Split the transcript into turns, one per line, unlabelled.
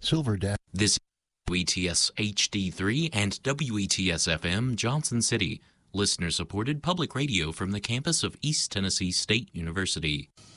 Silver Dash.
This is WETS HD3 and WETS FM Johnson City, listener-supported public radio from the campus of East Tennessee State University.